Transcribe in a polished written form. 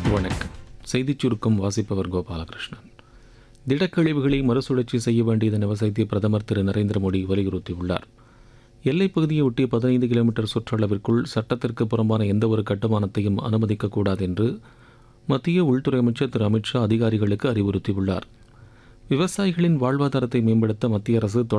வணக்கம். செய்திச் சுருக்கம் வாசிப்பவர் கோபாலகிருஷ்ணன். திடக்கழிவுகளை மறுசுழற்சி செய்ய வேண்டியதன் அவசியத்தை பிரதமர் திரு நரேந்திர மோடி வலியுறுத்தியுள்ளார். எல்லைப் பகுதியை ஒட்டிய 15 கிலோமீட்டர் சுற்றளவிற்குள் சட்டத்திற்கு புறம்பான எந்தவொரு கட்டுமானத்தையும் அனுமதிக்கக்கூடாது என்று மத்திய உள்துறை அமைச்சர் திரு அமித்ஷா அதிகாரிகளுக்கு அறிவுறுத்தியுள்ளார். விவசாயிகளின் வாழ்வாதாரத்தை மேம்படுத்த மத்திய அரசு